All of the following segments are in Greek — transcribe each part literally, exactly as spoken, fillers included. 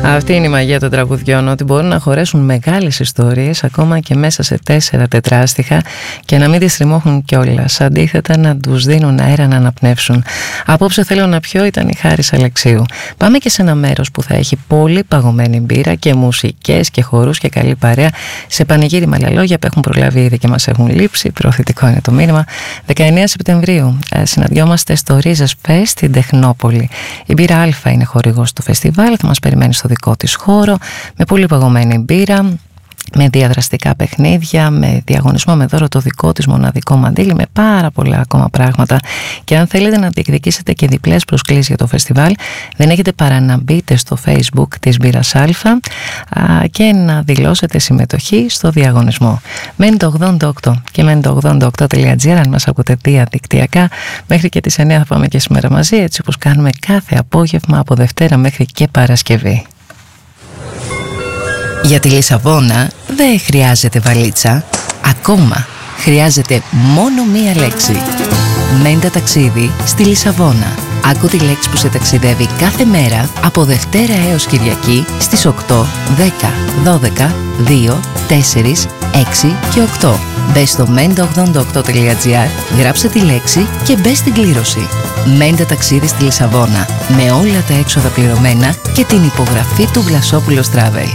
Αυτή είναι η μαγεία των τραγουδιών, ότι μπορούν να χωρέσουν μεγάλες ιστορίες ακόμα και μέσα σε τέσσερα τετράστιχα και να μην τις τριμώχουν κιόλας. Αντίθετα, να τους δίνουν αέρα να αναπνεύσουν. Απόψε θέλω να πιω ήταν η Χάρης Αλεξίου. Πάμε και σε ένα μέρος που θα έχει πολύ παγωμένη μπύρα και μουσικές και χορούς και καλή παρέα σε πανηγύρι με άλλα λόγια που έχουν προλάβει ήδη και μας έχουν λείψει. Προωθητικό είναι το μήνυμα. δεκαεννέα Σεπτεμβρίου ε, συναντιόμαστε στο Ρίζες Fest στην Τεχνόπολη. Η μπύρα Α είναι χορηγός του φεστιβάλ, θα μας περιμένει στο δικό της χώρο με πολύ παγωμένη μπύρα, με διαδραστικά παιχνίδια, με διαγωνισμό με δώρο το δικό της μοναδικό μαντίλι, με πάρα πολλά ακόμα πράγματα. Και αν θέλετε να διεκδικήσετε και διπλές προσκλήσεις για το φεστιβάλ, δεν έχετε παρά να μπείτε στο Facebook της Μπύρας Α και να δηλώσετε συμμετοχή στο διαγωνισμό. μένει το ογδόντα οκτώ και μένει το ογδόντα οκτώ τελεία τζι άρ αν μας ακούτε διαδικτυακά. Μέχρι και τις εννέα θα πάμε και σήμερα μαζί, έτσι όπως κάνουμε κάθε απόγευμα από Δευτέρα μέχρι και Παρασκευή. Για τη Λισαβόνα δεν χρειάζεται βαλίτσα. Ακόμα χρειάζεται μόνο μία λέξη. Μέντα ταξίδι στη Λισαβόνα. Άκου τη λέξη που σε ταξιδεύει κάθε μέρα από Δευτέρα έως Κυριακή στις οκτώ, δέκα, δώδεκα, δύο, τέσσερα, έξι και οκτώ. Μπες στο μέντα ογδόντα οκτώ τελεία τζι άρ, γράψε τη λέξη και μπες στην κλήρωση. Μέντα ταξίδι στη Λισαβόνα με όλα τα έξοδα πληρωμένα και την υπογραφή του Βλασόπουλος Travel.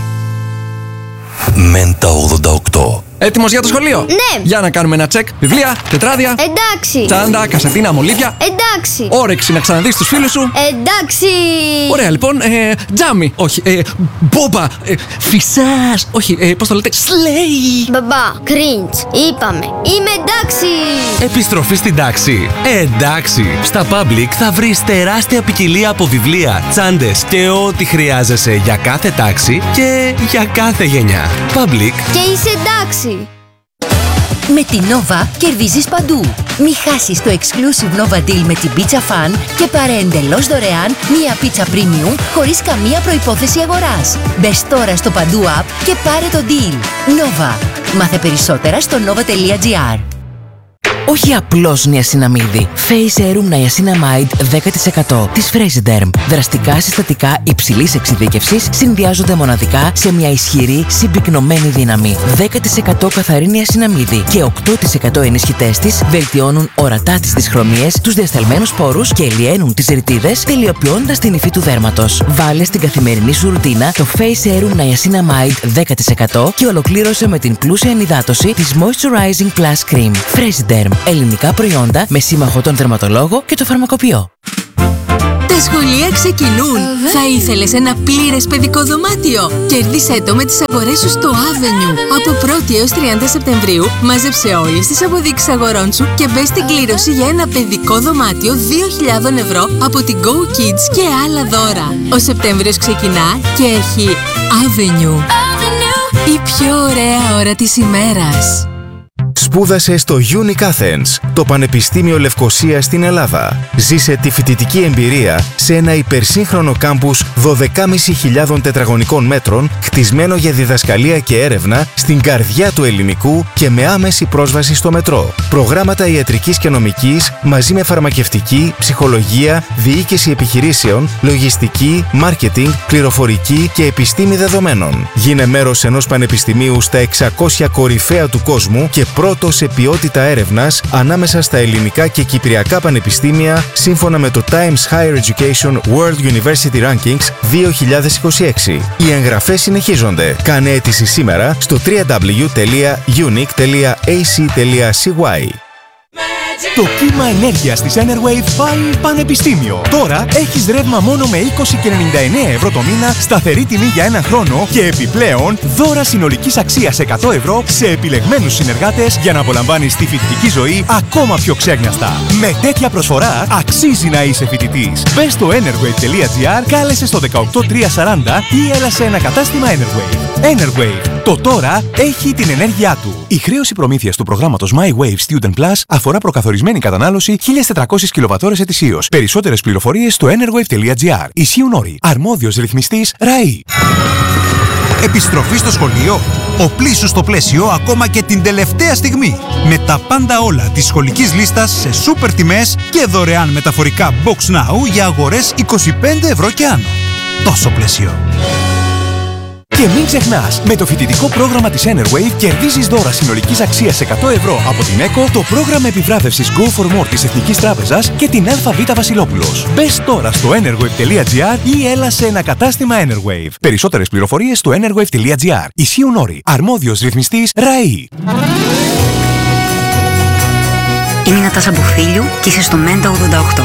Μέντα ογδόντα οκτώ. Έτοιμος για το σχολείο? Ναι! Για να κάνουμε ένα τσεκ. Βιβλία, τετράδια. Εντάξει! Τσάντα, κασετίνα, μολύβια. Εντάξει! Όρεξη να ξαναδείς τους φίλους σου. Εντάξει! Ωραία, λοιπόν. Ε, τζάμι. Όχι. Ε, μπόμπα. Ε, φυσάς. Όχι. Ε, πώς το λέτε? Σλέι. Μπαμπά, cringe. Είπαμε. Είμαι εντάξει! Επιστροφή στην τάξη. Εντάξει. Στα Public θα βρεις τεράστια ποικιλία από βιβλία, τσάντες και ό,τι χρειάζεσαι για κάθε τάξη και για κάθε γενιά. Public. Και είσαι εντάξει! Με την Nova κερδίζεις παντού. Μη χάσεις το exclusive Nova Deal με την Pizza Fan και πάρε εντελώς δωρεάν μία πίτσα premium χωρίς καμία προϋπόθεση αγοράς. Μπες τώρα στο Παντού app και πάρε το deal. Nova. Μάθε περισσότερα στο nova τελεία τζι άρ. Όχι απλώς νιασιναμίδι. Face Serum Niacinamide δέκα τοις εκατό της Fresiderm. Δραστικά συστατικά υψηλής εξειδίκευσης συνδυάζονται μοναδικά σε μια ισχυρή συμπυκνωμένη δύναμη. δέκα τοις εκατό καθαρή νιασιναμίδι και οκτώ τοις εκατό ενισχυτές της βελτιώνουν ορατά τις δυσχρωμίες, τους διασταλμένους πόρους και ελιαίνουν τις ρητίδες, τελειοποιώντας την υφή του δέρματος. Βάλε στην καθημερινή σου ρουτίνα το Face Serum Niacinamide δέκα τοις εκατό και ολοκλήρωσε με την πλούσια ενυδάτωση της Moisturizing Plus Cream. Fresiderm. Ελληνικά προϊόντα με σύμμαχο τον δερματολόγο και το φαρμακοποιό. Τα σχολεία ξεκινούν. Θα ήθελες ένα πλήρες παιδικό δωμάτιο? Κέρδισέ το με τις αγορές σου στο Avenue. Από πρώτη έως τριάντα Σεπτεμβρίου μάζεψε όλες τις αποδείξεις αγορών σου και μπες στην κλήρωση για ένα παιδικό δωμάτιο δύο χιλιάδες ευρώ από την Go Kids και άλλα δώρα. Ο Σεπτέμβριος ξεκινά και έχει Avenue. Avenue. Η πιο ωραία ώρα της ημέρας. Σπούδασε στο Unique Athens, το Πανεπιστήμιο Λευκωσίας στην Ελλάδα. Ζήσε τη φοιτητική εμπειρία σε ένα υπερσύγχρονο κάμπους δώδεκα χιλιάδες πεντακόσια τετραγωνικών μέτρων, χτισμένο για διδασκαλία και έρευνα στην καρδιά του ελληνικού και με άμεση πρόσβαση στο μετρό. Προγράμματα ιατρικής και νομικής μαζί με φαρμακευτική, ψυχολογία, διοίκηση επιχειρήσεων, λογιστική, μάρκετινγκ, πληροφορική και επιστήμη δεδομένων. Γίνε μέρος ενός πανεπιστημίου στα εξακόσια κορυφαία του κόσμου και πρώτο σε ποιότητα έρευνας ανάμεσα στα ελληνικά και κυπριακά πανεπιστήμια σύμφωνα με το Times Higher Education World University Rankings δύο χιλιάδες είκοσι έξι. Οι εγγραφές συνεχίζονται. Κάνε αίτηση σήμερα στο double-u double-u double-u τελεία unique τελεία a c τελεία c y. Το κύμα ενέργειας της Enerwave πάει πανεπιστήμιο. Τώρα έχεις ρεύμα μόνο με είκοσι και ενενήντα εννέα ευρώ το μήνα, σταθερή τιμή για ένα χρόνο και επιπλέον δώρα συνολικής αξίας εκατό ευρώ σε επιλεγμένους συνεργάτες για να απολαμβάνεις τη φοιτητική ζωή ακόμα πιο ξέγνιαστα. Με τέτοια προσφορά αξίζει να είσαι φοιτητής. Μπες στο enerwave τελεία τζι άρ, κάλεσε στο δεκαοκτώ τριακόσια σαράντα ή έλα σε ένα κατάστημα Enerwave. Enerwave. Το τώρα έχει την ενέργειά του. Η χρέωση προμήθειας του προγράμματος My Wave Student Plus αφορά προκαθορισμένη κατανάλωση χίλιες τετρακόσιες κιλοβατόρες ετησίως. Περισσότερες πληροφορίες στο enerwave τελεία τζι άρ. Ισχύουν όροι. Αρμόδιος ρυθμιστής ΡΑΗ. Επιστροφή στο σχολείο. Οπλίσου στο πλαίσιο ακόμα και την τελευταία στιγμή. Με τα πάντα όλα της σχολικής λίστας σε σούπερ τιμές και δωρεάν μεταφορικά Box Now για αγορές είκοσι πέντε ευρώ και άνω. Τόσο πλαίσιο. Και μην ξεχνάς, με το φοιτητικό πρόγραμμα της Enerwave κερδίζεις δώρα συνολικής αξίας εκατό ευρώ από την ΕΚΟ, το πρόγραμμα επιβράβευσης Go for More της Εθνικής Τράπεζας και την ΑΒ Βασιλόπουλος. Μπες τώρα στο enerwave τελεία gr ή έλα σε ένα κατάστημα Enerwave. Περισσότερες πληροφορίες στο enerwave τελεία gr. Ισχύουν όροι. Αρμόδιος ρυθμιστής ΡΑΗ. Είμαι η Νατάσα Μπουφίλιου και είσαι στο Μέντα ογδόντα οκτώ.